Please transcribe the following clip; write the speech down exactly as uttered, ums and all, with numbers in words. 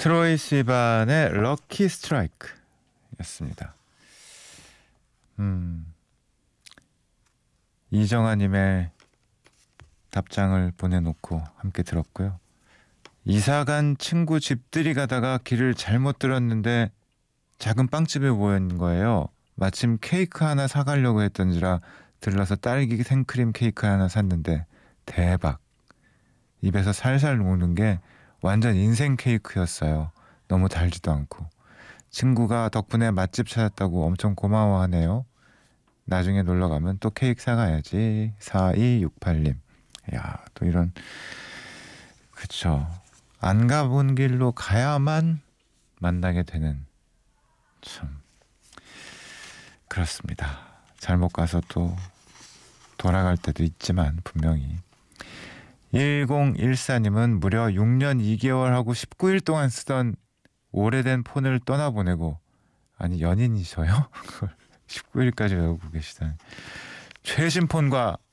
트로이 시반의 럭키 스트라이크 였습니다. 음, 이정아님의 답장을 보내놓고 함께 들었고요. 이사간 친구 집들이 가다가 길을 잘못 들었는데 작은 빵집에 모인 거예요. 마침 케이크 하나 사가려고 했던지라 들러서 딸기 생크림 케이크 하나 샀는데 대박. 입에서 살살 녹는 게 완전 인생 케이크였어요. 너무 달지도 않고. 친구가 덕분에 맛집 찾았다고 엄청 고마워하네요. 나중에 놀러가면 또 케이크 사가야지. 사이육팔님. 야, 또 이런, 그쵸. 안 가본 길로 가야만 만나게 되는, 참 그렇습니다. 잘못 가서 또 돌아갈 때도 있지만 분명히. 일공일사님은 무려 육 년 이 개월하고 십구 일 동안 쓰던 오래된 폰을 떠나보내고, 아니 연인이셔요? 그걸 십구 일까지 외우고 계시다니. 최신 폰과